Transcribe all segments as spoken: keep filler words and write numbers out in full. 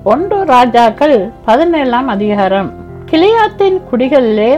ஒன்று ராஜாக்கள் பதினேழாம் அதிகாரம். கிலியாத்தின் குடிகளிலே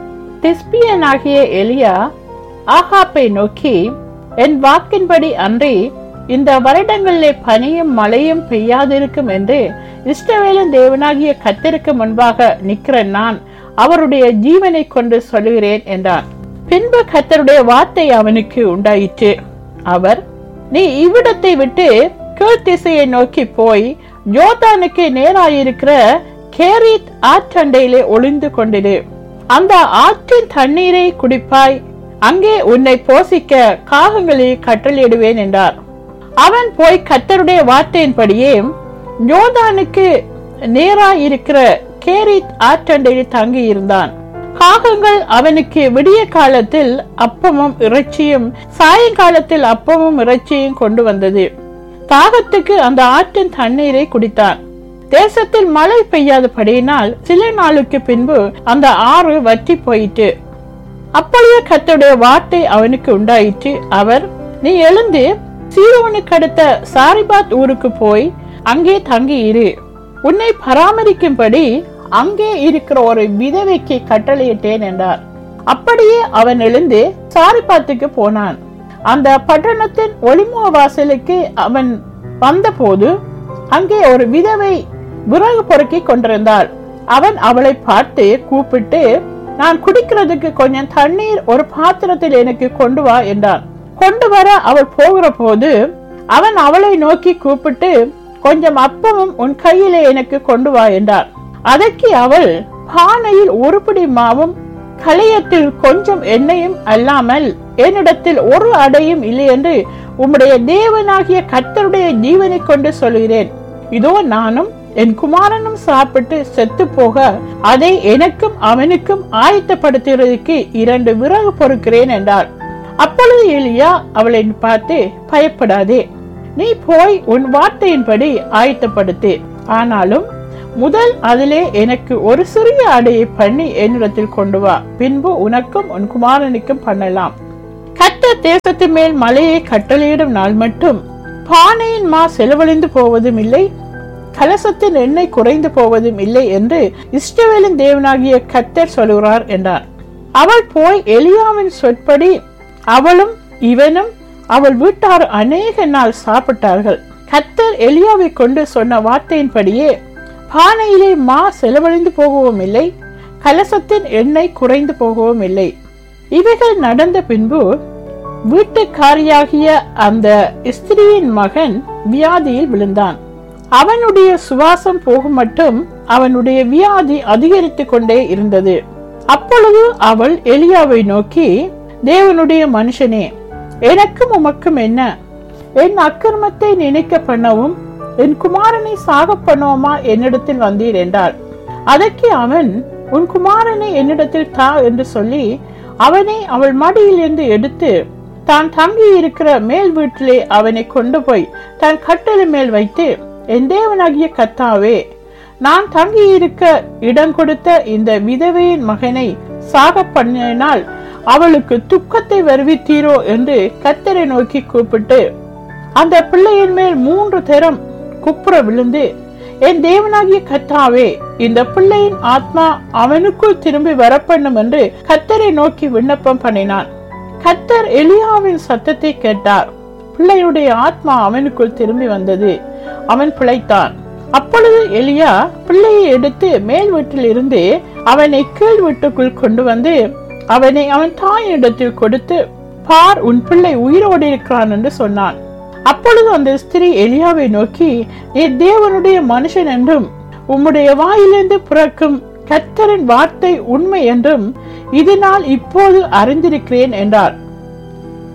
திஸ்பியனாகிய எலியா ஆகாப்பை நோக்கி, என் வாக்கின்படி அன்றி இந்த வருடங்களிலே பனியும் மழையும் பெய்யாதிருக்கும் என்று இஸ்ரவேலின் தேவனாகிய கர்த்தருக்கு முன்பாக நிற்கிற நான் அவருடைய ஜீவனை கொண்டு சொல்லுகிறேன் என்றான். பின்பு கர்த்தருடைய வார்த்தை அவனுக்கு உண்டாயிற்று. அவர், நீ இவ்விடத்தை விட்டு கீழ் திசையை நோக்கி போய் யோர்தானுக்கு நேராயிருக்கிற கேரித் ஆற்றண்டையிலே ஒளிந்து கொண்டிரு. அந்த ஆற்றின் தண்ணீரை குடிப்பாய். அங்கே உன்னை போசிக்க காகங்களை கட்டளையிடுவேன் என்றார். அவன் போய் கர்த்தருடைய வார்த்தையின்படியே யோர்தானுக்கு நேராயிருக்கிற கேரித் ஆற்றண்டையில் தங்கி இருந்தான். காகங்கள் அவனுக்கு விடிய காலத்தில் அப்பமும் இறைச்சியும் சாயங்காலத்தில் அப்பமும் இறைச்சியும் கொண்டு வந்தது. தாகத்துக்கு அந்த ஆற்றின் தண்ணீரை குடித்தான். தேசத்தில் மழை பெய்யாதபடியினால் சில நாளுக்கு பின்பு அந்த ஆறு வற்றி போயிற்று. அப்பொழுது கர்த்தருடைய வார்த்தை அவனுக்கு உண்டாயிற்று. அவர், நீ எழுந்து சீரோனுக்கு அடுத்த சாரிபாத் ஊருக்கு போய் அங்கே தங்கி இரு. உன்னை பராமரிக்கும்படி அங்கே இருக்கிற ஒரு விதவைக்கு கட்டளையிட்டேன் என்றார். அப்படியே அவன் எழுந்து சாரிபாத்துக்கு போனான். அந்த பட்டணத்தின் ஒளிமுக வாசலுக்கு அவன் வந்த போது அங்கே ஒரு விதவை விறகு பொறுக்கி கொண்டிருந்தாள். அவன் அவளை பார்த்து கூப்பிட்டு, நான் குடிக்கிறதுக்கு கொஞ்சம் தண்ணீர் ஒரு பாத்திரத்தில் எனக்கு கொண்டு வா என்றான். கொண்டு வர அவள் போகிற போது அவன் அவளை நோக்கி கூப்பிட்டு, கொஞ்சம் அப்பமும் உன் கையிலே எனக்கு கொண்டு வா என்றார். அதற்கு அவள், பானையில் ஒரு பிடி மாவும் களையத்தில் கொஞ்சம் எண்ணெயும் அல்லாமல் என்னிடத்தில் ஒரு அடையும் இல்லை என்று உம்முடைய தேவனாகிய கர்த்தருடைய ஜீவனை கொண்டு சொல்கிறேன். இதோ நானும் என் குமாரனும் சாப்பிட்டு செத்து போக அதை எனக்கும் அவனுக்கும் ஆயத்தப்படுத்துவதற்கு இரண்டு விறகு பொறுக்கிறேன் என்றார். அப்பொழுது எலியா அவளை பார்த்து, பயப்படாதே, நீ போய் உன் வார்த்தையின்படி ஆயத்தப்படுத்து. ஆனாலும் முதல் அதிலே எனக்கு ஒரு சிறிய அடையை பண்ணி என்னிடத்தில் கொண்டு வா. பின்பு உனக்கும் உன் குமாரனுக்கும் பண்ணலாம். கர்த்தர் தேசத்து மேல் மலையை கட்டளையிடும் நாள் மட்டும் பானையின் மா செலவழிந்து போவதும் இல்லை, கலசத்தின் எண்ணெய் குறைந்து போவதும் இல்லை என்று இஸ்ரவேலின் தேவனாகிய கர்த்தர் சொல்கிறார் என்றார். அவள் போய் எலியாவின் சொற்படி அவளும் இவனும் அவள் வீட்டார் அநேக நாள் சாப்பிட்டார்கள். கர்த்தர் எலியாவை கொண்டு சொன்ன வார்த்தையின்படியே பானையிலே மா செலவழிந்து போகவும் இல்லை, கலசத்தின் எண்ணெய் குறைந்து போகவும் இல்லை. இவைகள் நடந்த பின்பு வீட்டுக்காரியாகிய அந்த ஸ்திரீயின் மகன் வியாதியில் விழுந்தான். அவனுடைய சுவாசம் போகும் மட்டும் அவனுடைய வியாதி அதிகரித்து கொண்டே இருந்தது. அப்பொழுது அவள் எலியாவை நோக்கி, தேவனுடைய மனுஷனே, எனக்கும் உமக்கும் என்ன? என் அக்கிரமத்தை நினைக்க பண்ணவும் என் குமாரனை சாக பண்ணுவோமா என்னிடத்தில் வந்தீர் என்றாள். அதற்கு அவன், உன் குமாரனை என்னிடத்தில் தா என்று சொல்லி அவனை அவள் மடியிலிருந்து எடுத்து தான் தங்கி இருக்கிற மேல் வீட்டிலே அவனை கொண்டு போய் தன் கட்டளை மேல் வைத்து, என் தேவனாகிய கர்த்தாவே, நான் தங்கி இருக்க இடம் கொடுத்த இந்த விதவையின் மகனை சாக பண்ணினால் அவளுக்கு துக்கத்தை வருவித்தீரோ என்று கர்த்தரை நோக்கி கூப்பிட்டு அந்த பிள்ளையின் மேல் மூன்று தரம் குப்புற விழுந்து, என் தேவனாகிய கர்த்தாவே, இந்த பிள்ளையின் ஆத்மா அவனுக்குள் திரும்பி வரப்பண்ணும் என்று கர்த்தரை நோக்கி விண்ணப்பம் பண்ணினான். கர்த்தர் எலியாவின் சத்தத்தை கேட்டார். பிள்ளையுடைய ஆத்மா அவனுக்குள் திரும்பி வந்தது. அவன் பிழைத்தான். அப்பொழுது எலியா பிள்ளையை எடுத்து மேல் வீட்டில் இருந்து அவனை கீழ் வீட்டுக்குள் கொண்டு வந்து அவனை அவன் தாயினிடத்தில் கொடுத்து, பார், உன் பிள்ளை உயிரோடு இருக்கிறான் என்று சொன்னான். அப்பொழுது அந்த ஸ்திரீ எலியாவை நோக்கி, நீ தேவனுடைய மனுஷன் என்றும் உம்முடைய வாயிலிருந்து பிறக்கும் கர்த்தரின் வார்த்தை உண்மை என்றும் இதனால் இப்போது அறிந்திருக்கிறேன் என்றார்.